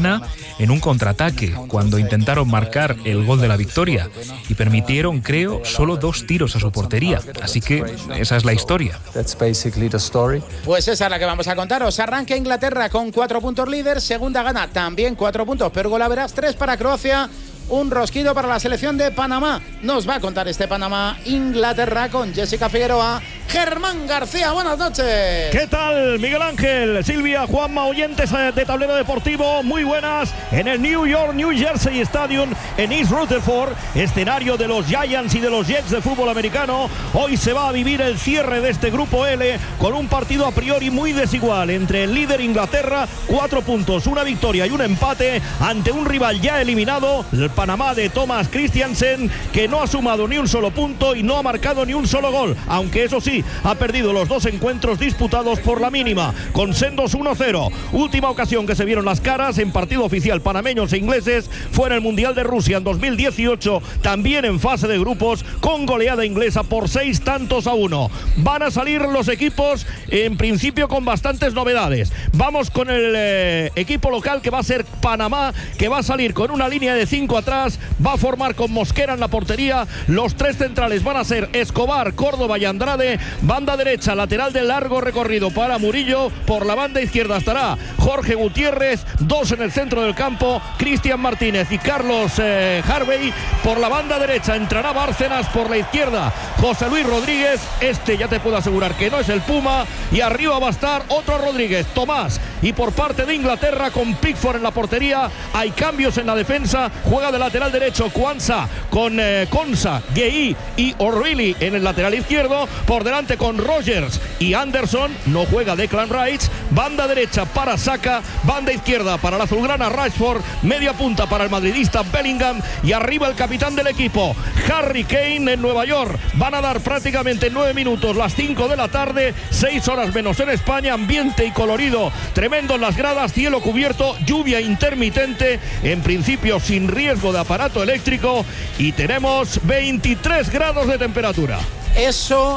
Ghana en un contraataque cuando intentaron marcar el gol de la victoria y permitieron, creo, solo 2 tiros a su portería. Así que esa es la historia. Pues esa es la que vamos a contaros. Arranca Inglaterra con 4 puntos líder, segunda Ghana también 4 puntos, pero golaveras 3 para Croacia. Un rosquido para la selección de Panamá. Nos va a contar este Panamá-Inglaterra con Jessica Figueroa. Germán García, buenas noches. ¿Qué tal, Miguel Ángel, Silvia, Juanma, oyentes de Tablero Deportivo? Muy buenas. En el New Jersey Stadium, en East Rutherford, escenario de los Giants y de los Jets de fútbol americano. Hoy se va a vivir el cierre de este grupo L con un partido a priori muy desigual entre el líder Inglaterra, 4 puntos, una victoria y un empate ante un rival ya eliminado, el Panamá de Thomas Christiansen, que no ha sumado ni un solo punto y no ha marcado ni un solo gol, aunque eso sí, ha perdido los 2 encuentros disputados por la mínima, con sendos 1-0. Última ocasión que se vieron las caras en partido oficial panameños e ingleses fue en el Mundial de Rusia en 2018, también en fase de grupos, con goleada inglesa por 6-1. Van a salir los equipos en principio con bastantes novedades. Vamos con el equipo local, que va a ser Panamá, que va a salir con una línea de 5 atrás, va a formar con Mosquera en la portería. Los 3 centrales van a ser Escobar, Córdoba y Andrade. Banda derecha, lateral de largo recorrido para Murillo. Por la banda izquierda estará Jorge Gutiérrez. 2 en el centro del campo, Cristian Martínez y Carlos Harvey. Por la banda derecha entrará Bárcenas, por la izquierda José Luis Rodríguez. Este ya te puedo asegurar que no es el Puma. Y arriba va a estar otro Rodríguez, Tomás. Y por parte de Inglaterra, con Pickford en la portería, hay cambios en la defensa. Juega de lateral derecho Kwanzaa con Konsa, Gueí y O'Reilly en el lateral izquierdo. Por delante con Rogers y Anderson. No juega Declan Rice. Banda derecha para Saka, banda izquierda para la azulgrana Rashford, media punta para el madridista Bellingham y arriba el capitán del equipo, Harry Kane, en Nueva York. Van a dar prácticamente 9 minutos, las 5 de la tarde, 6 horas menos en España. Ambiente y colorido tremendo en las gradas, cielo cubierto, lluvia intermitente, en principio sin riesgo de aparato eléctrico, y tenemos 23 grados de temperatura. Eso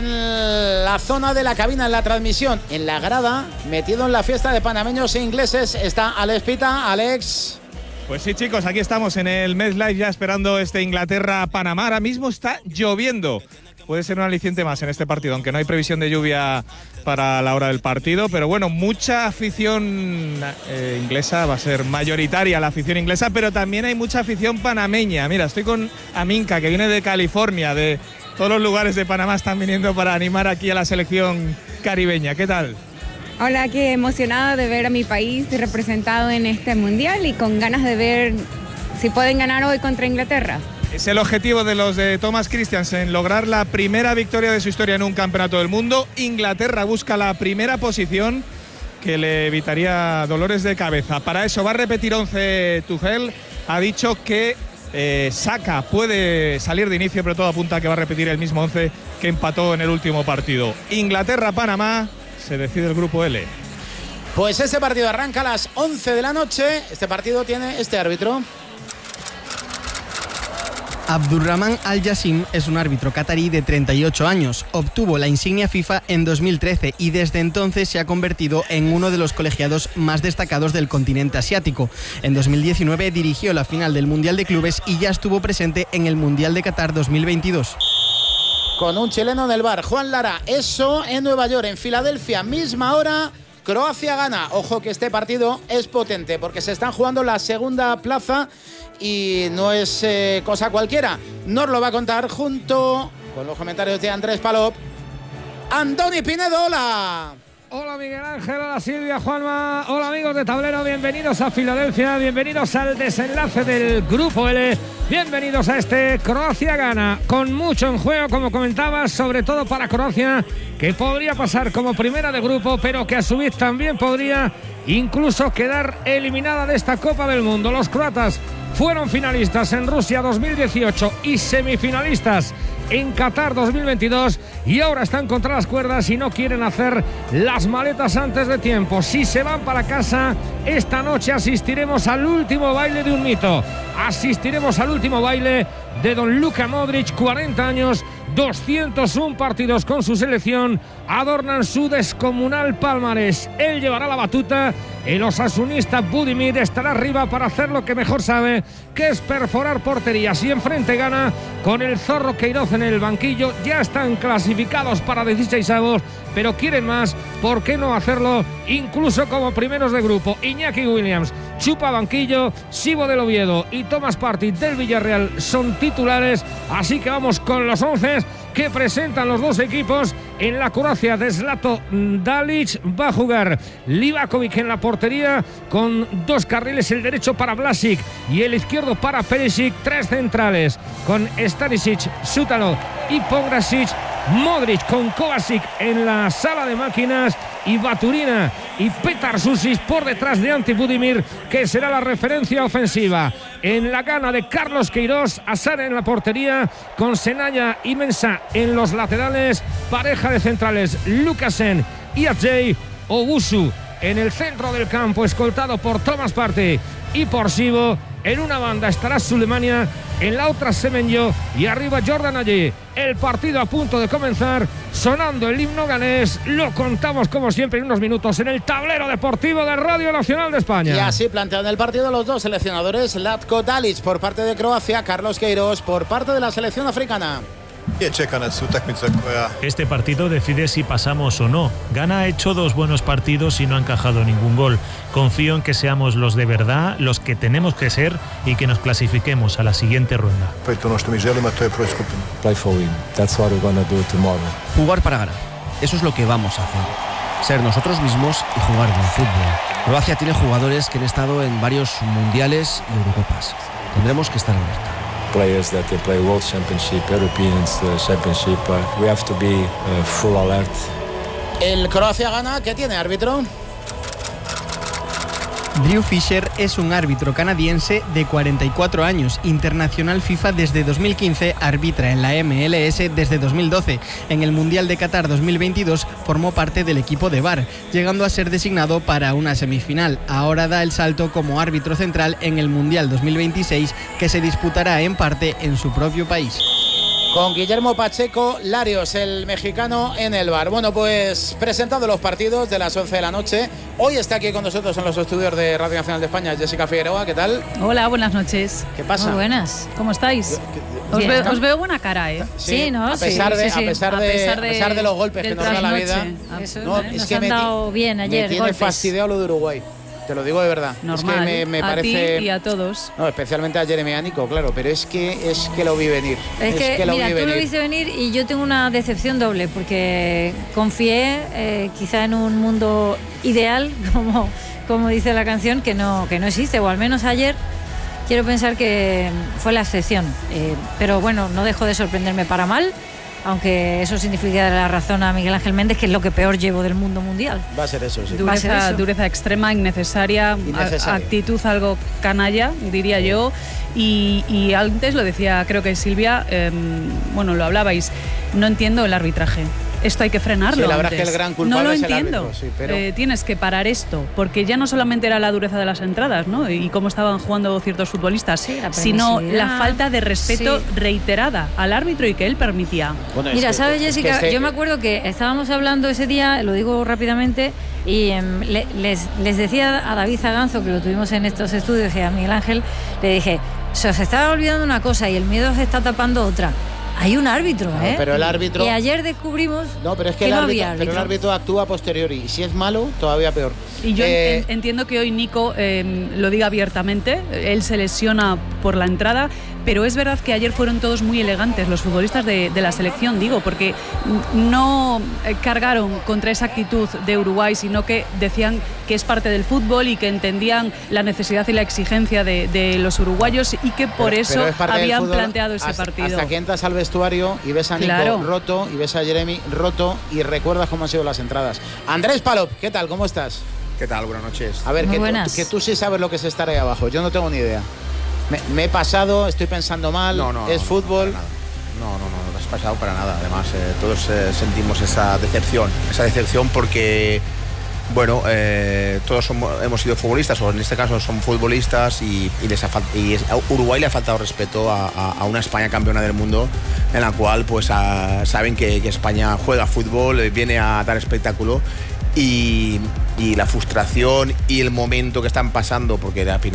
en la zona de la cabina, en la transmisión. En la grada, metido en la fiesta de panameños e ingleses, está Alex Pita. Alex. Pues sí, chicos, aquí estamos en el MetLife ya esperando este Inglaterra-Panamá. Ahora mismo está lloviendo. Puede ser un aliciente más en este partido, aunque no hay previsión de lluvia para la hora del partido. Pero bueno, mucha afición inglesa, va a ser mayoritaria la afición inglesa, pero también hay mucha afición panameña. Mira, estoy con Aminka, que viene de California, de todos los lugares de Panamá están viniendo para animar aquí a la selección caribeña. ¿Qué tal? Hola, qué emocionada de ver a mi país representado en este mundial y con ganas de ver si pueden ganar hoy contra Inglaterra. Es el objetivo de los de Thomas Christiansen, lograr la primera victoria de su historia en un campeonato del mundo. Inglaterra busca la primera posición, que le evitaría dolores de cabeza. Para eso va a repetir 11 Tuchel. Ha dicho que Saka puede salir de inicio, pero todo apunta a que va a repetir el mismo 11 que empató en el último partido. Inglaterra-Panamá, se decide el grupo L. Pues este partido arranca a las 11 de la noche. Este partido tiene este árbitro. Abdurrahman Al-Jassim es un árbitro catarí de 38 años. Obtuvo la insignia FIFA en 2013 y desde entonces se ha convertido en uno de los colegiados más destacados del continente asiático. En 2019 dirigió la final del Mundial de Clubes y ya estuvo presente en el Mundial de Qatar 2022. Con un chileno en el bar, Juan Lara. Eso en Nueva York, en Filadelfia, misma hora. Croacia gana. Ojo que este partido es potente porque se están jugando la segunda plaza y no es cosa cualquiera. Nos lo va a contar junto con los comentarios de Andrés Palop, Andoni Pinedo. Hola. Hola Miguel Ángel, hola Silvia, Juanma, hola amigos de Tablero, bienvenidos a Filadelfia, bienvenidos al desenlace del Grupo L, bienvenidos a este Croacia-Ghana, con mucho en juego, como comentabas, sobre todo para Croacia, que podría pasar como primera de grupo, pero que a su vez también podría incluso quedar eliminada de esta Copa del Mundo. Los croatas fueron finalistas en Rusia 2018 y semifinalistas en Qatar 2022 y ahora están contra las cuerdas y no quieren hacer las maletas antes de tiempo. Si se van para casa, esta noche asistiremos al último baile de un mito. Asistiremos al último baile de don Luka Modric, 40 años, 201 partidos con su selección, adornan su descomunal palmarés. Él llevará la batuta El osasunista Budimir estará arriba para hacer lo que mejor sabe, que es perforar porterías. Y enfrente gana con el Zorro Queiroz en el banquillo. Ya están clasificados para 16avos, pero quieren más. ¿Por qué no hacerlo incluso como primeros de grupo? Iñaki Williams chupa banquillo, Sibo del Oviedo y Thomas Partey del Villarreal son titulares. Así que vamos con los 11 que presentan los dos equipos. En la Croacia de Zlato Dalic va a jugar Livakovic en la portería con dos carriles, el derecho para Vlasic y el izquierdo para Perisic, tres centrales con Stanisic, Sutalo y Pongrasic, Modric con Kovacic en la sala de máquinas y Baturina y Petar Susic por detrás de Ante Budimir, que será la referencia ofensiva. En la gana de Carlos Queiroz, Asar en la portería con Senaya y Mensah en los laterales, pareja de centrales Lukasen y Ajay, Owusu en el centro del campo, escoltado por Thomas Partey y por Sibo. En una banda estará Sulemania, en la otra Semenyo y arriba Jordan Ayew. El partido a punto de comenzar, sonando el himno ganés. Lo contamos como siempre en unos minutos en el tablero deportivo de Radio Nacional de España. Y así plantean el partido los dos seleccionadores: Zlatko Dalic por parte de Croacia, Carlos Queiroz por parte de la selección africana. Este partido decide si pasamos o no. Ghana ha hecho dos buenos partidos y no ha encajado ningún gol. Confío en que seamos los de verdad, los que tenemos que ser, y que nos clasifiquemos a la siguiente ronda. Jugar para ganar. Eso es lo que vamos a hacer. Ser nosotros mismos y jugar buen fútbol. Croacia tiene jugadores que han estado en varios mundiales y Eurocopas. Tendremos que estar alerta. Players that they play World Championship, European Championship. We have to be full alert. El Croacia gana, ¿qué tiene, árbitro? Drew Fisher es un árbitro canadiense de 44 años, internacional FIFA desde 2015, arbitra en la MLS desde 2012. En el Mundial de Qatar 2022 formó parte del equipo de VAR, llegando a ser designado para una semifinal. Ahora da el salto como árbitro central en el Mundial 2026, que se disputará en parte en su propio país. Con Guillermo Pacheco Larios, el mexicano, en el VAR. Bueno, pues presentado los partidos de las 11 de la noche. Hoy está aquí con nosotros en los estudios de Radio Nacional de España Jessica Figueroa. ¿Qué tal? Hola, buenas noches. ¿Qué pasa? Muy buenas. ¿Cómo estáis? Os veo buena cara, ¿eh? Sí, ¿no? A pesar de los golpes que nos da la vida. No, es que me han dado bien ayer. Me tiene fastidiado lo de Uruguay. Te lo digo de verdad. Normal, es que me a parece. Ti y a todos. No, especialmente a Jeremy Ánico, claro, pero es que lo vi venir. Es que mira, tú lo viste venir y yo tengo una decepción doble, porque confié quizá en un mundo ideal, como dice la canción, que no existe, o al menos ayer quiero pensar que fue la excepción. Pero bueno, no dejo de sorprenderme para mal, aunque eso significa la razón a Miguel Ángel Méndez, que es lo que peor llevo del mundo mundial. Va a ser eso, sí. Dureza extrema, innecesaria. Actitud algo canalla, diría yo. Y antes lo decía, creo que Silvia, bueno, lo hablabais, no entiendo el arbitraje. Esto hay que frenarlo. Sí, la verdad es que el gran culpable no lo es el entiendo. árbitro, sí, pero tienes que parar esto, porque ya no solamente era la dureza de las entradas, ¿no? Y cómo estaban jugando ciertos futbolistas, sino la falta de respeto reiterada al árbitro y que él permitía. Bueno, mira, ¿sabes, Jessica? Yo me acuerdo que estábamos hablando ese día, lo digo rápidamente, y les decía a David Zaganzo, que lo tuvimos en estos estudios, y a Miguel Ángel, le dije, se os estaba olvidando una cosa y el miedo se está tapando otra. Hay un árbitro, ¿eh? Pero el árbitro. Y ayer descubrimos que no había árbitro. Pero el árbitro actúa a posteriori. Y si es malo, todavía peor. Y yo entiendo que hoy Nico lo diga abiertamente. Él se lesiona por la entrada. Pero es verdad que ayer fueron todos muy elegantes los futbolistas de la selección, digo, porque no cargaron contra esa actitud de Uruguay, sino que decían que es parte del fútbol y que entendían la necesidad y la exigencia de los uruguayos y que por eso habían planteado ese partido. Hasta que entras al vestuario y ves a Nico roto y ves a Jeremy roto y recuerdas cómo han sido las entradas. Andrés Palop, ¿qué tal? ¿Cómo estás? ¿Qué tal? Buenas noches. A ver, que tú sí sabes lo que es estar ahí abajo. Yo no tengo ni idea. Me he pasado, estoy pensando mal, es fútbol. No has pasado para nada. Además, todos sentimos esa decepción porque, bueno, todos hemos sido futbolistas, o en este caso somos futbolistas, y a Uruguay le ha faltado respeto a una España campeona del mundo, en la cual pues saben que España juega fútbol, viene a dar espectáculo. y la frustración y el momento que están pasando, porque al final